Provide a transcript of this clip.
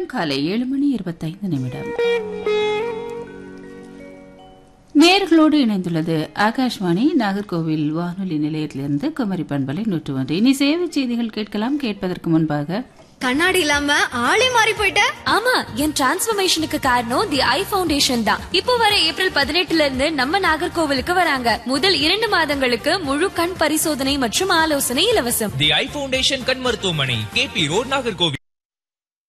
நேரம் காலை 7:25. நேர்களோடு இணைந்துள்ளது ஆகாஷ்வாணி நாகர்கோவில் வானொலி நிலையத்திலிருந்து குமரி பண்பலை 101. இனி சேவை செய்திகள் கேட்கலாம். கேட்பதற்கு முன்பாக கண்ணாடி இல்லாம ஆளே மாறி போயிட்ட. ஆமா, என் டிரான்ஸ்ஃபர்மேஷனுக்கு காரணம் தி ஐ ஃபவுண்டேஷன் தான். இப்போ வர ஏப்ரல் 18 இருந்து நம்ம நாகர்கோவிலுக்கு வராங்க. முதல் 2 மாதங்களுக்கு முழு கண் பரிசோதனை மற்றும் ஆலோசனை இலவசம். தி ஐ ஃபவுண்டேஷன் கண் மருத்துவமனை, KP ரோட், நாகர்கோவில்.